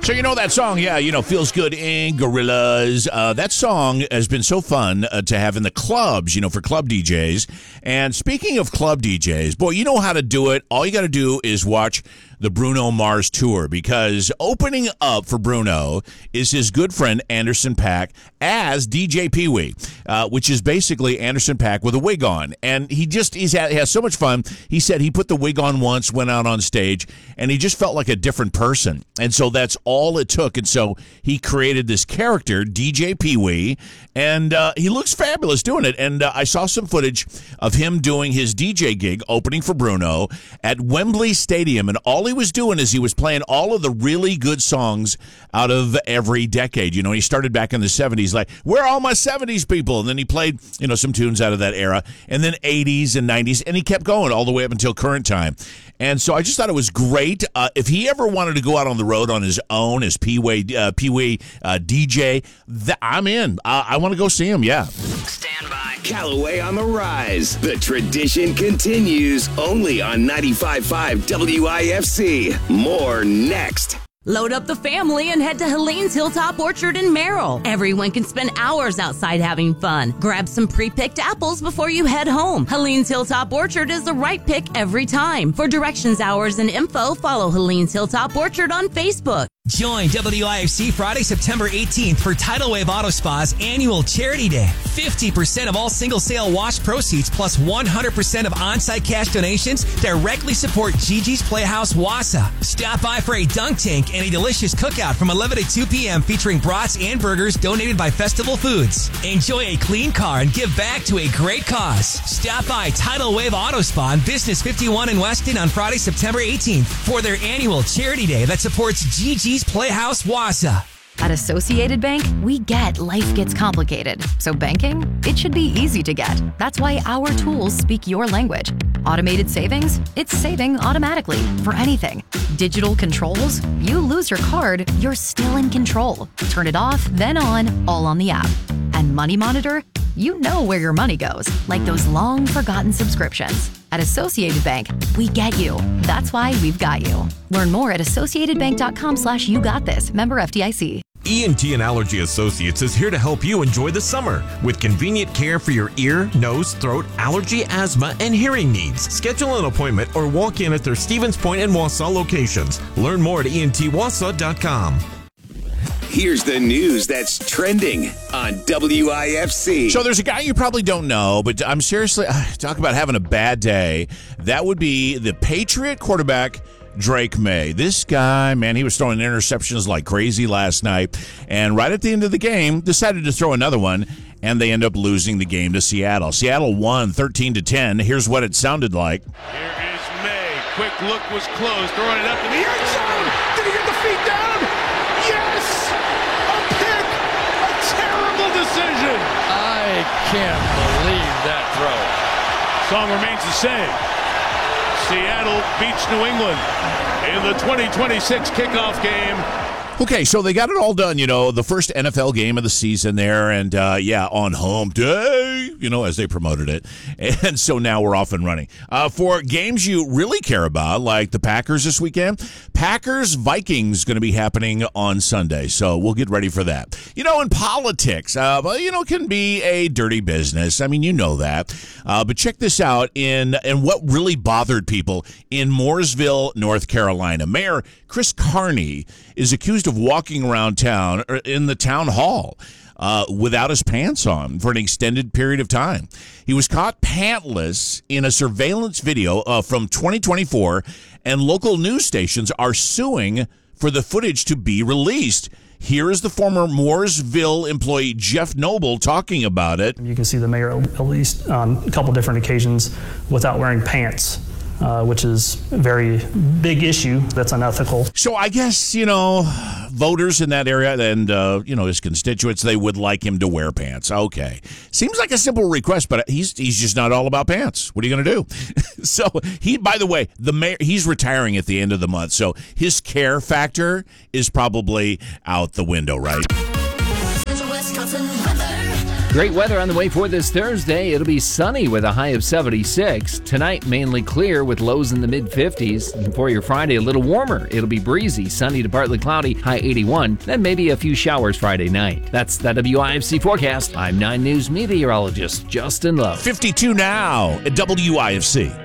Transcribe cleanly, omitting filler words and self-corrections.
So you know that song, yeah, Feels Good in Gorillas. That song has been so fun to have in the clubs, for club DJs. And speaking of club DJs, boy, you know how to do it. All you got to do is watch the Bruno Mars tour, because opening up for Bruno is his good friend Anderson .Paak as DJ Pee Wee, which is basically Anderson .Paak with a wig on. And he has so much fun. He said he put the wig on once, went out on stage, and he just felt like a different person. And so that's all it took. And so he created this character, DJ Pee Wee, and he looks fabulous doing it. And I saw some footage of him doing his DJ gig opening for Bruno at Wembley Stadium, and all he was doing is he was playing all of the really good songs out of every decade. He started back in the 70s, like, where are all my 70s people? And then he played, some tunes out of that era, and then 80s and 90s, and he kept going all the way up until current time. And so I just thought it was great. If he ever wanted to go out on the road on his own as Pee Wee DJ, I'm in. I want to go see him, yeah. Stand by. Callaway on the rise. The tradition continues only on 95.5 WIFC. More next. Load up the family and head to Helene's Hilltop Orchard in Merrill. Everyone can spend hours outside having fun. Grab some pre-picked apples before you head home. Helene's Hilltop Orchard is the right pick every time. For directions, hours, and info, follow Helene's Hilltop Orchard on Facebook. Join WIFC Friday, September 18th for Tidal Wave Auto Spa's annual Charity Day. 50% of all single sale wash proceeds plus 100% of on-site cash donations directly support Gigi's Playhouse Wausau. Stop by for a dunk tank and a delicious cookout from 11 to 2 p.m. featuring brats and burgers donated by Festival Foods. Enjoy a clean car and give back to a great cause. Stop by Tidal Wave Auto Spa on Business 51 in Weston on Friday, September 18th for their annual Charity Day that supports Gigi's Playhouse Wausau. At Associated Bank, we get life gets complicated. So banking, it should be easy to get. That's why our tools speak your language. Automated savings, it's saving automatically for anything. Digital controls, you lose your card, you're still in control. Turn it off, then on, all on the app. And Money Monitor, you know where your money goes, like those long forgotten subscriptions. At Associated Bank, we get you. That's why we've got you. Learn more at associatedbank.com/YouGotThis. Member FDIC. ENT and Allergy Associates is here to help you enjoy the summer with convenient care for your ear, nose, throat, allergy, asthma, and hearing needs. Schedule an appointment or walk in at their Stevens Point and Wausau locations. Learn more at entwausau.com. Here's the news that's trending on WIFC. So there's a guy you probably don't know, but I'm seriously, talk about having a bad day. That would be the Patriot quarterback, Drake May. This guy, man, he was throwing interceptions like crazy last night, and right at the end of the game, decided to throw another one, and they end up losing the game to Seattle. Seattle won 13-10. Here's what it sounded like. Here is May. Quick look was closed, throwing it up in the end zone. Did he get the feet down? Yes! A pick! A terrible decision! I can't believe that throw. Song remains the same. Seattle beats New England in the 2026 kickoff game. Okay, so they got it all done, the first NFL game of the season there, and on home day, as they promoted it. And so now we're off and running. For games you really care about, like the Packers this weekend, Packers-Vikings going to be happening on Sunday, so we'll get ready for that. In politics, can be a dirty business. I mean, you know that. But check this out, in what really bothered people in Mooresville, North Carolina. Mayor Chris Carney is accused of walking around town in the town hall without his pants on for an extended period of time. He was caught pantless in a surveillance video from 2024, and local news stations are suing for the footage to be released. Here is the former Mooresville employee Jeff Noble talking about it. You can see the mayor at least on a couple different occasions without wearing pants. Which is a very big issue that's unethical. So I guess, voters in that area and, his constituents, they would like him to wear pants. Okay. Seems like a simple request, but he's just not all about pants. What are you going to do? So by the way, the mayor, he's retiring at the end of the month. So his care factor is probably out the window, right? Wisconsin weather. Great weather on the way for this Thursday. It'll be sunny with a high of 76. Tonight, mainly clear with lows in the mid-50s. And for your Friday, a little warmer. It'll be breezy, sunny to partly cloudy, high 81. Then maybe a few showers Friday night. That's the WIFC forecast. I'm 9 News meteorologist Justin Love. 52 now at WIFC.